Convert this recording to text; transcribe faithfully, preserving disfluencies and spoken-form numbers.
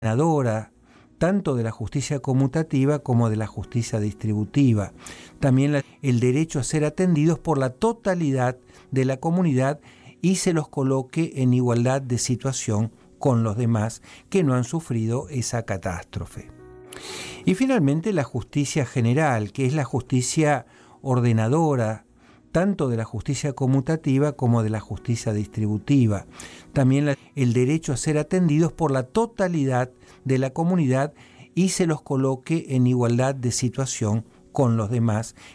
ordenadora tanto de la justicia conmutativa como de la justicia distributiva. También la, el derecho a ser atendidos por la totalidad de la comunidad y se los coloque en igualdad de situación con los demás que no han sufrido esa catástrofe. Y finalmente la justicia general, que es la justicia ordenadora tanto de la justicia conmutativa como de la justicia distributiva. También la, el derecho a ser atendidos por la totalidad de la comunidad y se los coloque en igualdad de situación con los demás